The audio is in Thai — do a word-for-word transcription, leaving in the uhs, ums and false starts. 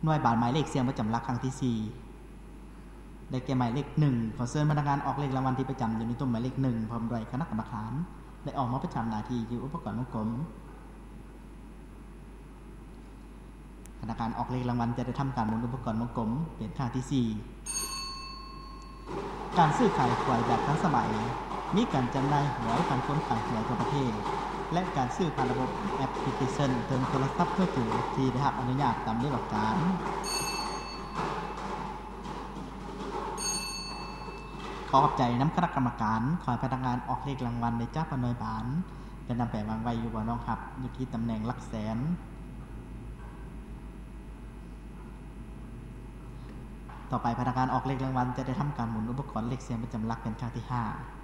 หน่วยบาทหมายเลขเสียงประจำหลักครั้งที่สี่ได้แก่หมายเลขหนึ่งขอเชิญพนักงานออกเลขรางวัลที่ประจำอยู่ในตู้หมายเลขหนึ่งพร้อมด้วยคณะกรรมการได้ออกมาประจำหน้าที่อยู่อุปกรณ์วงกลมพนักงานออกเลขรางวัลจะได้ทำการหมุนอุปกรณ์วงกลมเป็นครั้งที่สี่การซื้อขายหวยแบบทันสมัยมีการจำหน่ายหวยผ่านคนขายหวยทั่วประเทศและการซื้อผ่านระบบแอปพลิเคชันทางโทรศัพท์มือถือที่ได้รับอนุญาตตามหลักการขอขอบใจน้ำคณะกรรมการขอให้พนักงานออกเลขรางวัลในเจ้าพนอยบานจะนำไปวางไว้อยู่บนรองหับอยู่ที่ตำแหน่งหลักแสนต่อไปพนักงานออกเลขรางวัลจะได้ทำการหมุนอุปกรณ์เลขเสียงประจำหลักเป็นครั้งที่ห้า